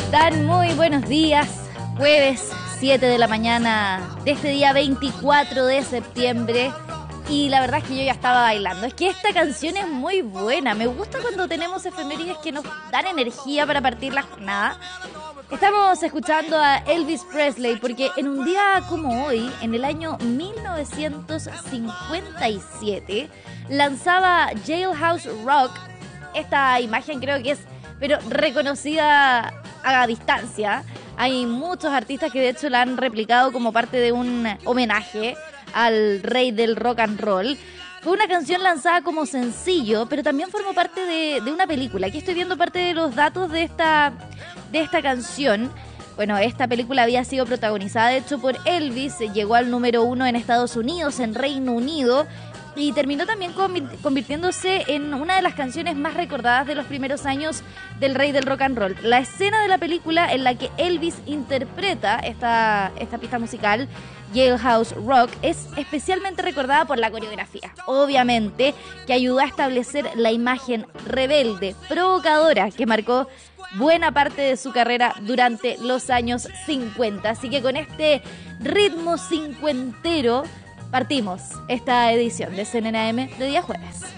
están? Muy buenos días. Jueves 7 de la mañana de este día 24 de septiembre. Y la verdad es que yo ya estaba bailando. Es que esta canción es muy buena. Me gusta cuando tenemos efemérides que nos dan energía para partir la jornada. Estamos escuchando a Elvis Presley porque en un día como hoy, en el año 1957, lanzaba Jailhouse Rock. Esta imagen creo que es reconocida a distancia. Hay muchos artistas que de hecho la han replicado como parte de un homenaje al rey del rock and roll. Fue una canción lanzada como sencillo, pero también formó parte de una película. Aquí estoy viendo parte de los datos de esta canción. Bueno, esta película había sido protagonizada de hecho por Elvis, llegó al número 1 en Estados Unidos, en Reino Unido, y terminó también convirtiéndose en una de las canciones más recordadas de los primeros años del rey del rock and roll. La escena de la película en la que Elvis interpreta esta pista musical, Jailhouse Rock, es especialmente recordada por la coreografía, obviamente, que ayudó a establecer la imagen rebelde, provocadora, que marcó buena parte de su carrera durante los años 50. Así que con este ritmo cincuentero partimos esta edición de CNN AM de día jueves.